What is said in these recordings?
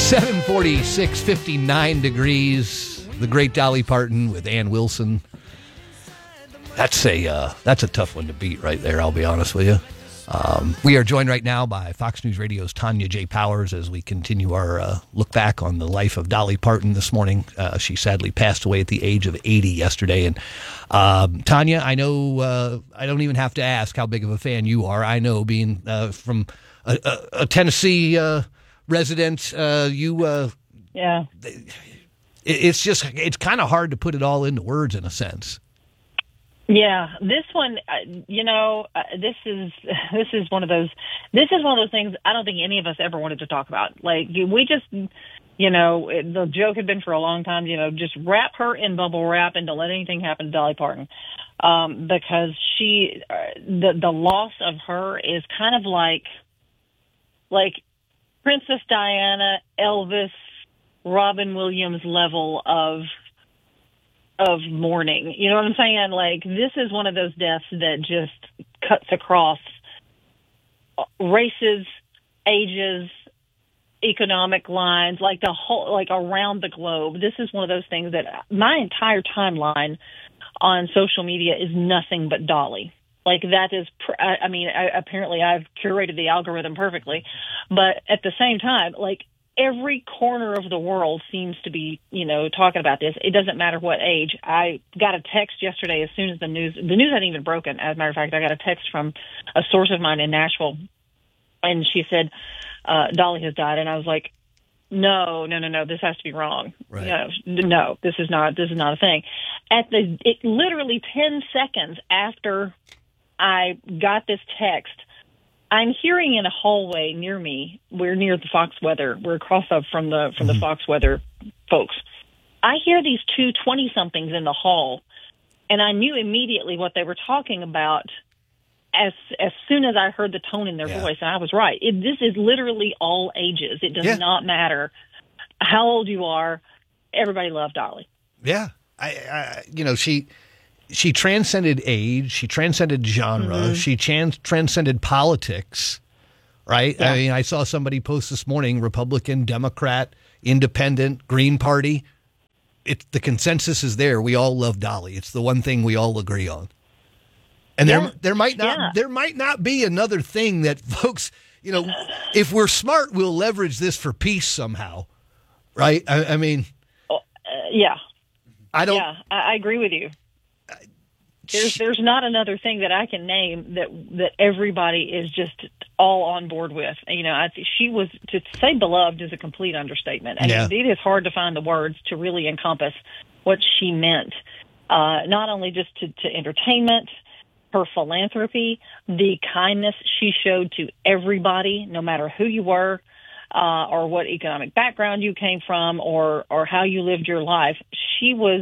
746, 59 degrees. The great Dolly Parton with Ann Wilson. That's a tough one to beat right there, I'll be honest with you. We are joined right now by Fox News Radio's Tanya J. Powers as we continue our look back on the life of Dolly Parton this morning. She sadly passed away at the age of 80 yesterday. And Tanya, I know I don't even have to ask how big of a fan you are. I know, being from a Tennessee resident, yeah. It's kind of hard to put it all into words in a sense. Yeah, this one, this is one of those things I don't think any of us ever wanted to talk about. Like, we just, the joke had been for a long time, just wrap her in bubble wrap and don't let anything happen to Dolly Parton. Because the loss of her is kind of like Princess Diana, Elvis, Robin Williams level of mourning. You know what I'm saying? Like, this is one of those deaths that just cuts across races, ages, economic lines, like the whole, like around the globe. This is one of those things that my entire timeline on social media is nothing but Dolly. Like, that is, apparently I've curated the algorithm perfectly, but at the same time, like, every corner of the world seems to be, talking about this. It doesn't matter what age. I got a text yesterday as soon as the news hadn't even broken. As a matter of fact, I got a text from a source of mine in Nashville, and she said, Dolly has died. And I was like, no, this has to be wrong. Right. No, this is not a thing. It literally 10 seconds after I got this text, I'm hearing in a hallway near me. We're near the Fox Weather. We're across up from the Fox Weather folks. I hear these two 20-somethings in the hall, and I knew immediately what they were talking about as soon as I heard the tone in their voice. And I was right. This is literally all ages. It does not matter how old you are. Everybody loved Dolly. Yeah, She transcended age. She transcended genre. Mm-hmm. She transcended politics, right? Yeah. I mean, I saw somebody post this morning, Republican, Democrat, Independent, Green Party. The consensus is there. We all love Dolly. It's the one thing we all agree on. And there might not be another thing that folks, if we're smart, we'll leverage this for peace somehow, right? I mean, yeah. I agree with you. There's not another thing that I can name that everybody is just all on board with. She was, to say beloved is a complete understatement. And it is hard to find the words to really encompass what she meant, not only just to entertainment, her philanthropy, the kindness she showed to everybody, no matter who you were, or what economic background you came from, or how you lived your life. She was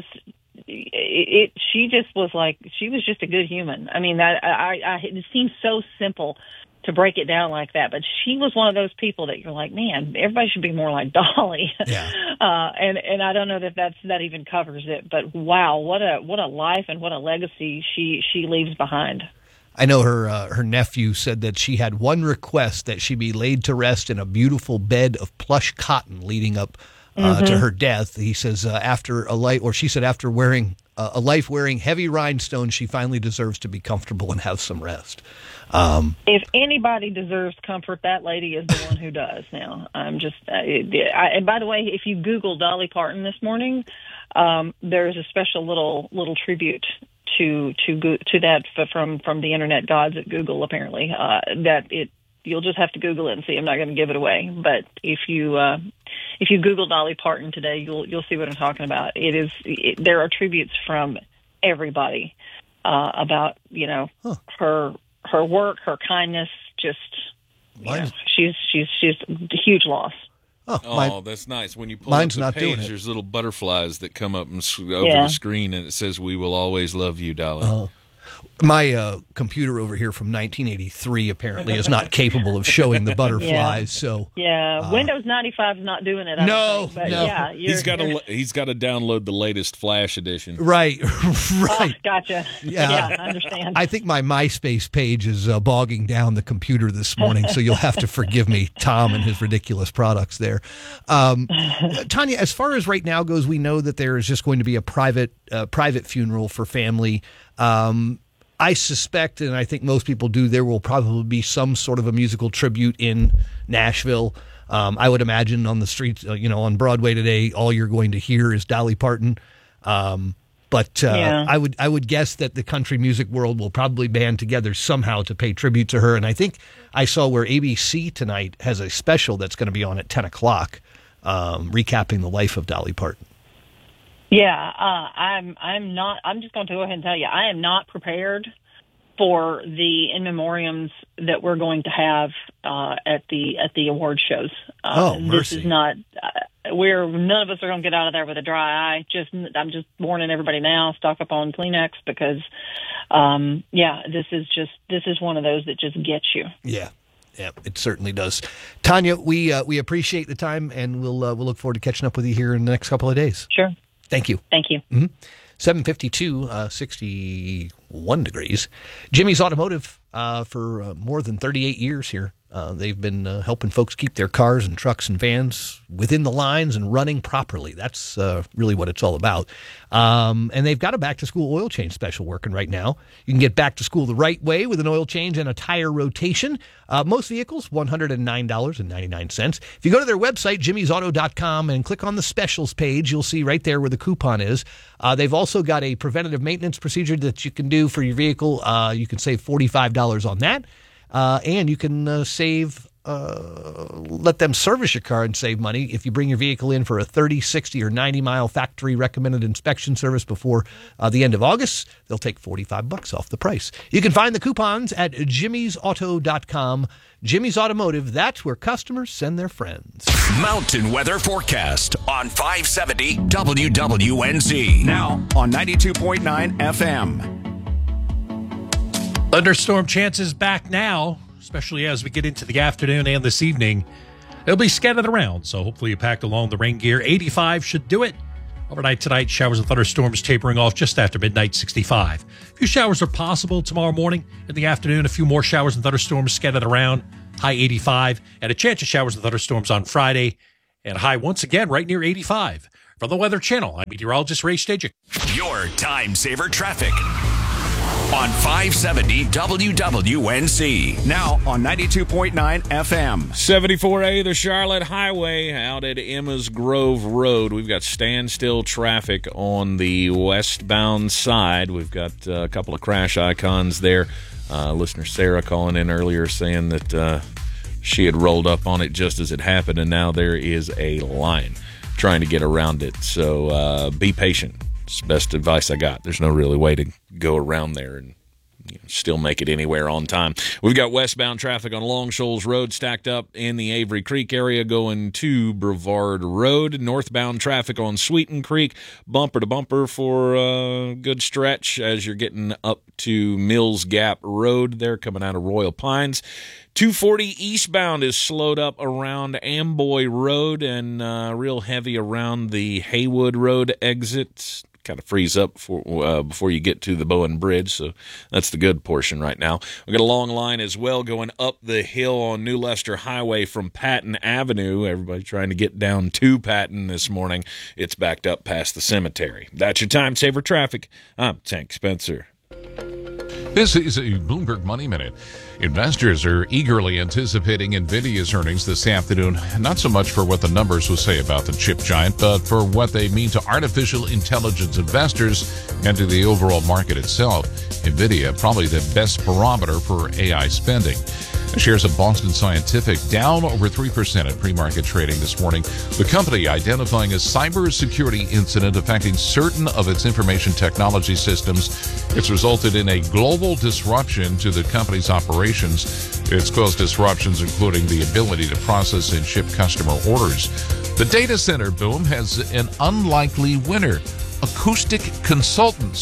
just a good human. I mean, it seems so simple to break it down like that, but she was one of those people that you're like, man, everybody should be more like Dolly. Yeah. And I don't know that even covers it, but wow, what a life and what a legacy she leaves behind. I know her nephew said that she had one request, that she be laid to rest in a beautiful bed of plush cotton leading up to her death. He says after wearing a life wearing heavy rhinestones, she finally deserves to be comfortable and have some rest. If anybody deserves comfort, that lady is the one who does. Now, I'm just. And by the way, if you Google Dolly Parton this morning, there's a special little tribute to that from the internet gods at Google. Apparently, you'll just have to Google it and see. I'm not going to give it away, but if you Google Dolly Parton today, you'll see what I'm talking about. There are tributes from everybody about her work, her kindness. Just she's a huge loss. That's nice. When you pull up the page, there's little butterflies that come up and over the screen, and it says, "We will always love you, Dolly." My computer over here from 1983 apparently is not capable of showing the butterflies. Yeah. So Windows 95 is not doing it. No. Yeah, he's got to download the latest Flash edition. Right. Oh, gotcha. Yeah, I understand. I think my MySpace page is bogging down the computer this morning, so you'll have to forgive me, Tom, and his ridiculous products there. Tanya, as far as right now goes, we know that there is just going to be a private funeral for family. I suspect, and I think most people do, there will probably be some sort of a musical tribute in Nashville. I would imagine on the streets, on Broadway today, all you're going to hear is Dolly Parton. But I would guess that the country music world will probably band together somehow to pay tribute to her. And I think I saw where ABC tonight has a special that's going to be on at 10 o'clock, recapping the life of Dolly Parton. Yeah, I'm not. I'm just going to go ahead and tell you, I am not prepared for the in memoriams that we're going to have at the award shows. Mercy. This is not. None of us are going to get out of there with a dry eye. I'm just warning everybody now. Stock up on Kleenex because, this is one of those that just gets you. Yeah. Yeah, it certainly does. Tanya, we appreciate the time, and we'll look forward to catching up with you here in the next couple of days. Sure. Thank you. Thank you. 7:52, 61 degrees. Jimmy's Automotive for more than 38 years here. They've been helping folks keep their cars and trucks and vans within the lines and running properly. That's really what it's all about. And they've got a back-to-school oil change special working right now. You can get back to school the right way with an oil change and a tire rotation. Most vehicles, $109.99. If you go to their website, jimmysauto.com, and click on the specials page, you'll see right there where the coupon is. They've also got a preventative maintenance procedure that you can do for your vehicle. You can save $45 on that. And you can let them service your car and save money if you bring your vehicle in for a 30, 60, or 90-mile factory-recommended inspection service before the end of August. They'll take $45 off the price. You can find the coupons at jimmysauto.com. Jimmy's Automotive, that's where customers send their friends. Mountain weather forecast on 570 WWNZ. Now on 92.9 FM. Thunderstorm chances back now, especially as we get into the afternoon and this evening. It'll be scattered around, so hopefully you packed along the rain gear. 85 should do it. Overnight tonight, showers and thunderstorms tapering off just after midnight, 65. A few showers are possible tomorrow morning. In the afternoon, a few more showers and thunderstorms scattered around, high 85. And a chance of showers and thunderstorms on Friday, and high once again right near 85. From the Weather Channel, I'm meteorologist Ray Stajic. Your time saver traffic on 570 WWNZ. Now on 92.9 FM. 74A, the Charlotte Highway out at Emma's Grove Road. We've got standstill traffic on the westbound side. We've got a couple of crash icons there. Listener Sarah calling in earlier saying that she had rolled up on it just as it happened, and now there is a line trying to get around it. So be patient. It's the best advice I got. There's no really way to go around there and still make it anywhere on time. We've got westbound traffic on Long Shoals Road stacked up in the Avery Creek area going to Brevard Road. Northbound traffic on Sweeten Creek, bumper to bumper for a good stretch as you're getting up to Mills Gap Road there coming out of Royal Pines. 240 eastbound is slowed up around Amboy Road and real heavy around the Haywood Road exit. Kind of freeze up before you get to the Bowen Bridge, so that's the good portion right now. We've got a long line as well going up the hill on New Leicester Highway from Patton Avenue. Everybody trying to get down to Patton this morning. It's backed up past the cemetery. That's your time saver traffic. I'm Tank Spencer. This is a Bloomberg Money Minute. Investors are eagerly anticipating NVIDIA's earnings this afternoon, not so much for what the numbers will say about the chip giant, but for what they mean to artificial intelligence investors and to the overall market itself. NVIDIA, probably the best barometer for AI spending. The shares of Boston Scientific down over 3% at pre-market trading this morning. The company identifying a cybersecurity incident affecting certain of its information technology systems. It's resulted in a global disruption to the company's operations. It's caused disruptions including the ability to process and ship customer orders. The data center boom has an unlikely winner. Acoustic Consultants.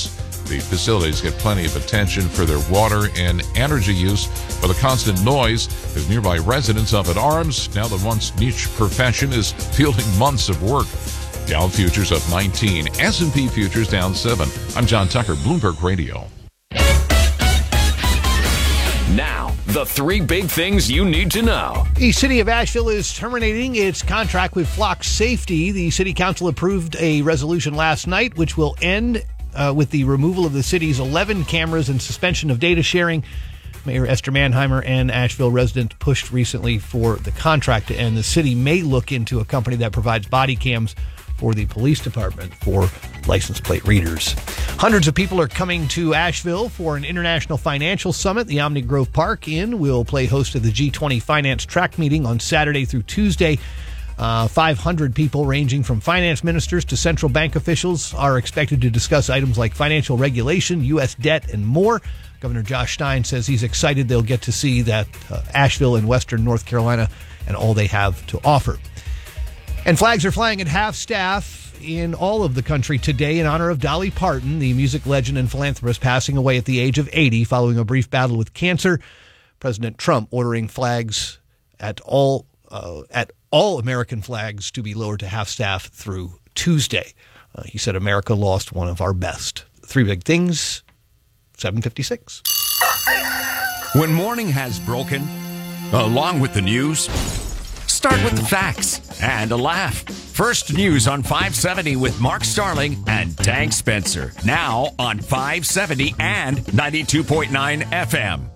The facilities get plenty of attention for their water and energy use, but the constant noise has nearby residents up in arms. Now the once niche profession is fielding months of work. Dow futures up 19, S&P futures down 7. I'm John Tucker, Bloomberg Radio. Now, the 3 big things you need to know. The city of Asheville is terminating its contract with Flock Safety. The city council approved a resolution last night, which will end with the removal of the city's 11 cameras and suspension of data sharing. Mayor Esther Mannheimer and Asheville resident pushed recently for the contract to end. The city may look into a company that provides body cams for the police department for license plate readers. Hundreds of people are coming to Asheville for an international financial summit. The Omni Grove Park Inn will play host to the G20 Finance Track meeting on Saturday through Tuesday. 500 people ranging from finance ministers to central bank officials are expected to discuss items like financial regulation, U.S. debt, and more. Governor Josh Stein says he's excited they'll get to see that Asheville and Western North Carolina and all they have to offer. And flags are flying at half-staff in all of the country today in honor of Dolly Parton, the music legend and philanthropist passing away at the age of 80 following a brief battle with cancer. President Trump ordering flags at all American flags to be lowered to half-staff through Tuesday. He said America lost one of our best. 3 big things, 7:56. When morning has broken, along with the news, start with the facts and a laugh. First News on 570 with Mark Starling and Tank Spencer. Now on 570 and 92.9 FM.